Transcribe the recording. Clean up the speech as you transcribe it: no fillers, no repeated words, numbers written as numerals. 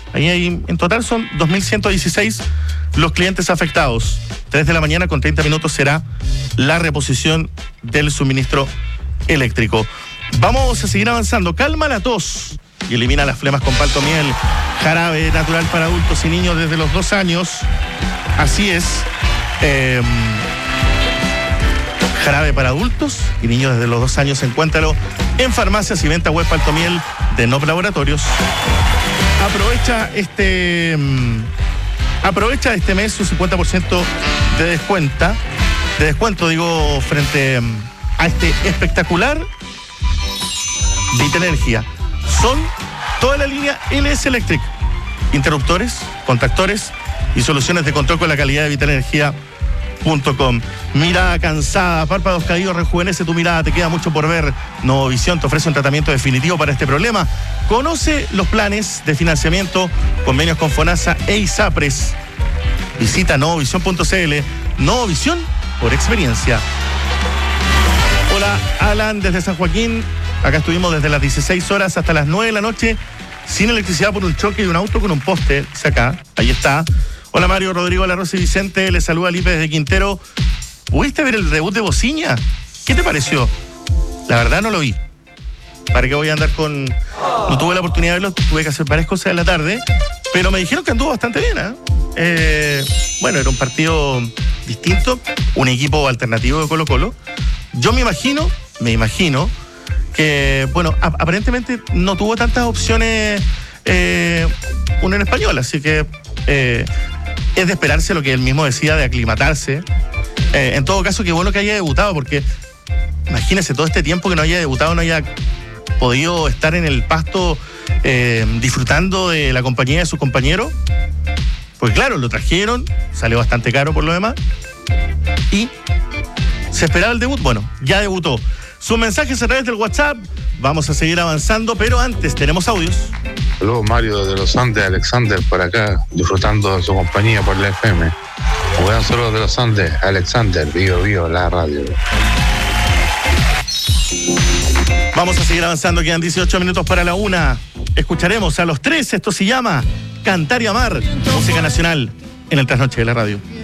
Ahí en total son 2.116 los clientes afectados. 3 de la mañana con 30 minutos será la reposición del suministro eléctrico. Vamos a seguir avanzando. Calma la tos y elimina las flemas con Paltomiel. Jarabe natural para adultos y niños desde los 2 años. Así es. Jarabe para adultos y niños desde los 2 años. Encuéntralo en farmacias y venta web Paltomiel de Nop Laboratorios. Aprovecha este mes su 50% de descuento, frente a este espectacular Vitenergia. Son toda la línea LS Electric, interruptores, contactores y soluciones de control con la calidad de Vitenergia.com. Mirada cansada, párpados caídos, rejuvenece tu mirada, te queda mucho por ver. Novovisión te ofrece un tratamiento definitivo para este problema. Conoce los planes de financiamiento, convenios con FONASA e ISAPRES. Visita novovisión.cl. Novovisión por experiencia. Hola, Alan, desde San Joaquín. Acá estuvimos desde las 16 horas hasta las 9 de la noche, sin electricidad por un choque de un auto con un poste. Dice acá, ahí está. Hola Mario, Rodrigo, La Rosa y Vicente, les saluda Lipe desde Quintero. ¿Pudiste ver el debut de Bociña? ¿Qué te pareció? La verdad no lo vi. ¿Para qué voy a andar con...? No tuve la oportunidad de verlo, tuve que hacer varias cosas en la tarde, pero me dijeron que anduvo bastante bien, bueno, era un partido distinto, un equipo alternativo de Colo-Colo. Yo me imagino que, bueno, aparentemente no tuvo tantas opciones Unión Española, así que es de esperarse lo que él mismo decía de aclimatarse. En todo caso, qué bueno que haya debutado, porque imagínese todo este tiempo que no haya debutado, no haya podido estar en el pasto disfrutando de la compañía de sus compañeros. Pues claro, lo trajeron, salió bastante caro por lo demás, y se esperaba el debut. Bueno, ya debutó. Sus mensajes a través del WhatsApp. Vamos a seguir avanzando, pero antes tenemos audios. Saludos, Mario, de los Andes, Alexander, por acá, disfrutando de su compañía por la FM. Buenos saludos de los Andes, Alexander, vivo, la radio. Vamos a seguir avanzando, quedan 18 minutos para la 1. Escucharemos a los 3, esto se llama Cantar y Amar, música nacional en el Trasnoche de la radio.